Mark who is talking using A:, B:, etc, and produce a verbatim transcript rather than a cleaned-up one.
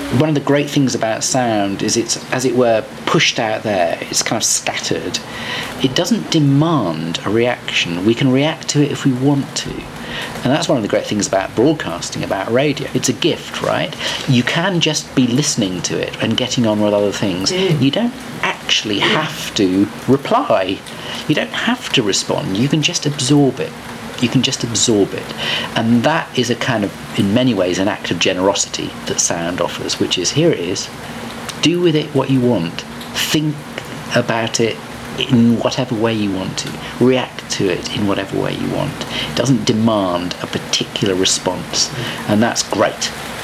A: one of the great things about sound is it's, as it were, pushed out there. It's kind of scattered. It doesn't demand a reaction. We can react to it if we want to. And that's one of the great things about broadcasting, about radio. It's a gift, right? You can just be listening to it and getting on with other things. Mm. You don't actually have to reply. You don't have to respond. You can just absorb it. You can just absorb it. And that is a kind of, in many ways, an act of generosity that sound offers, which is, here it is. Do with it what you want. Think about it in whatever way you want to. React to it in whatever way you want. It doesn't demand a particular response. And that's great.